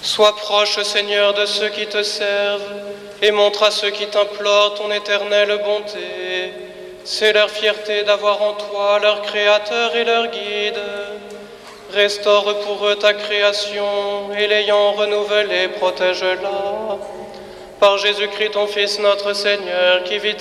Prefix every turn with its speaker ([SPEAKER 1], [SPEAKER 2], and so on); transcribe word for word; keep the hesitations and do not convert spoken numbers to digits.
[SPEAKER 1] Sois proche, Seigneur, de ceux qui te servent, et montre à ceux qui t'implorent ton éternelle bonté. C'est leur fierté d'avoir en toi leur Créateur et leur Guide. Restaure pour eux ta création, et l'ayant renouvelée, protège-la. Par Jésus-Christ, ton Fils, notre Seigneur, qui vit